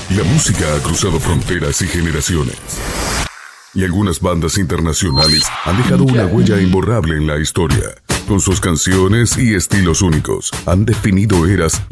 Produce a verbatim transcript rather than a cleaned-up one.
La música ha cruzado fronteras y generaciones. Y algunas bandas internacionales han dejado una huella imborrable en la historia. Con sus canciones y estilos únicos, han definido eras